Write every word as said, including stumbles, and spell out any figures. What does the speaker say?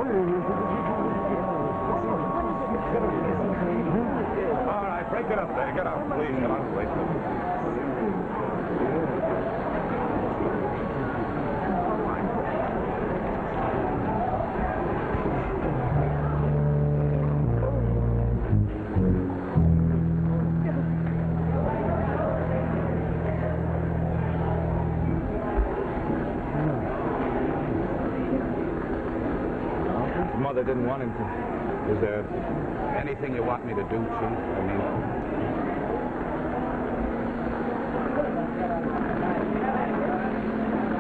All right, break it up there. Get out, please. Get out, please. Mother didn't want him to. Is there anything you want me to do, Chief? I mean...